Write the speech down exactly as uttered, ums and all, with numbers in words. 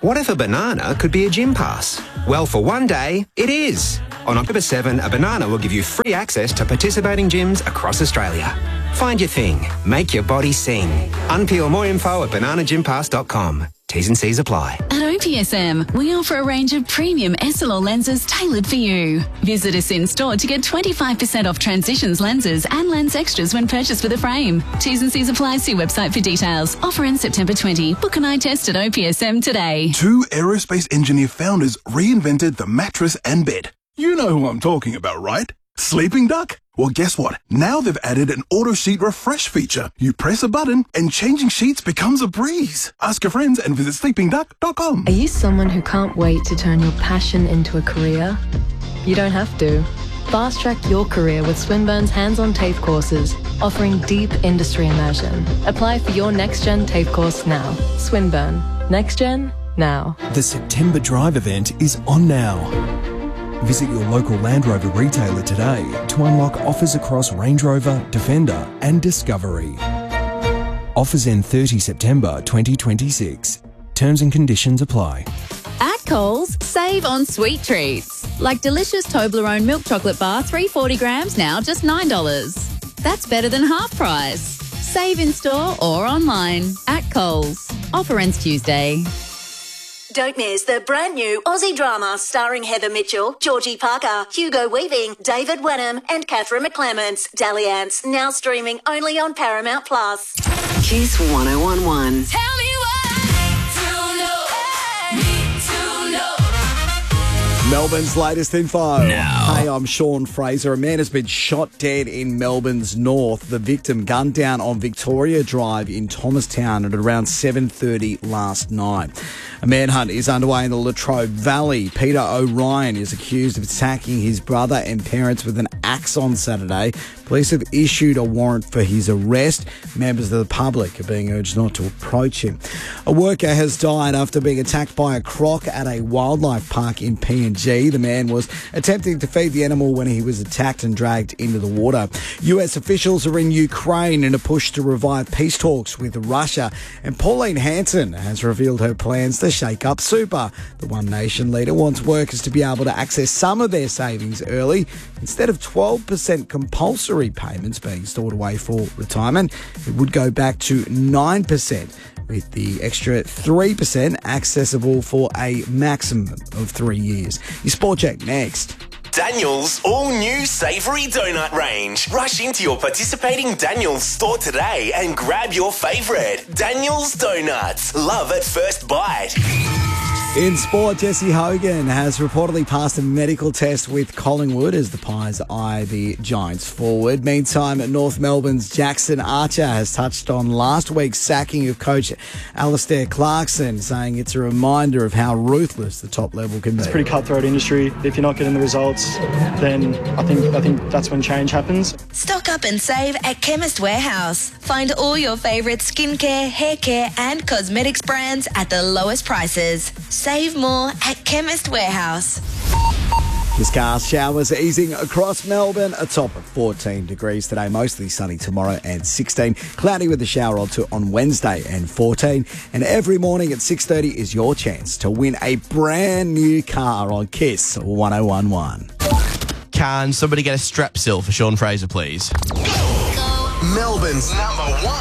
What if a banana could be a gym pass? Well, for one day, it is. On October seventh, a banana will give you free access to participating gyms across Australia. Find your thing. Make your body sing. Unpeel more info at banana gym pass dot com. T's and C's apply. At O P S M, we offer a range of premium S L R lenses tailored for you. Visit us in store to get twenty-five percent off Transitions lenses and lens extras when purchased with a frame. T's and C's apply. See website for details. Offer ends September twentieth. Book an eye test at O P S M today. Two aerospace engineer founders reinvented the mattress and bed. You know who I'm talking about, right? Sleeping Duck? Well, guess what? Now they've added an auto sheet refresh feature. You press a button and changing sheets becomes a breeze. Ask your friends and visit sleeping duck dot com. Are you someone who can't wait to turn your passion into a career? You don't have to. Fast track your career with Swinburne's hands-on TAFE courses, offering deep industry immersion. Apply for your next-gen TAFE course now. Swinburne. Next gen, now. The September Drive event is on now. Visit your local Land Rover retailer today to unlock offers across Range Rover, Defender and Discovery. Offers end thirtieth September twenty twenty-six. Terms and conditions apply. At Coles, save on sweet treats. Like delicious Toblerone milk chocolate bar, three hundred forty grams, now just nine dollars. That's better than half price. Save in store or online. At Coles. Offer ends Tuesday. Don't miss the brand new Aussie drama starring Heather Mitchell, Georgie Parker, Hugo Weaving, David Wenham and Catherine McClements. Dalliance, now streaming only on Paramount Plus. Kiss one oh one one. Tell me why. To know. Need to know. Melbourne's latest info. Now. Hey, I'm Sean Fraser. A man has been shot dead in Melbourne's north. The victim gunned down on Victoria Drive in Thomastown at around seven thirty last night. A manhunt is underway in the Latrobe Valley. Peter O'Ryan is accused of attacking his brother and parents with an axe on Saturday. Police have issued a warrant for his arrest. Members of the public are being urged not to approach him. A worker has died after being attacked by a croc at a wildlife park in P N G. The man was attempting to feed the animal when he was attacked and dragged into the water. U S officials are in Ukraine in a push to revive peace talks with Russia. And Pauline Hanson has revealed her plans to shake up super. The One Nation leader wants workers to be able to access some of their savings early. Instead of twelve percent compulsory payments being stored away for retirement, it would go back to nine percent, with the extra three percent accessible for a maximum of three years. Your Sport Check next. Daniel's all-new savoury donut range. Rush into your participating Daniel's store today and grab your favourite. Daniel's Donuts. Love at first bite. In sport, Jesse Hogan has reportedly passed a medical test with Collingwood as the Pies eye the Giants forward. Meantime, North Melbourne's Jackson Archer has touched on last week's sacking of coach Alistair Clarkson, saying it's a reminder of how ruthless the top level can be. It's a pretty cutthroat industry. If you're not getting the results, then I think I think that's when change happens. Stock up and save at Chemist Warehouse. Find all your favourite skincare, hair care and cosmetics brands at the lowest prices. Save more at Chemist Warehouse. Discast showers easing across Melbourne. A top of fourteen degrees today, mostly sunny tomorrow and sixteen. Cloudy with a shower or two on Wednesday and fourteen. And every morning at six thirty is your chance to win a brand new car on Kiss one oh one one. Can somebody get a Strepsil for Sean Fraser, please? Melbourne's number one.